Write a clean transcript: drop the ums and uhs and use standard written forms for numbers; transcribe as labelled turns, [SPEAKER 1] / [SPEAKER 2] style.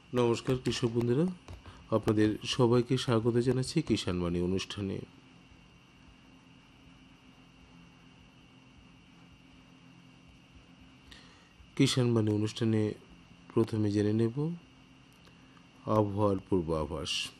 [SPEAKER 1] নমস্কার কৃষক বন্ধুরা, আপনাদের সবাইকে স্বাগত জানাচ্ছি কিষাণ বাণী অনুষ্ঠানে। কিষাণ বাণী অনুষ্ঠানে প্রথমে জেনে নেব আবহাওয়ার পূর্বাভাস।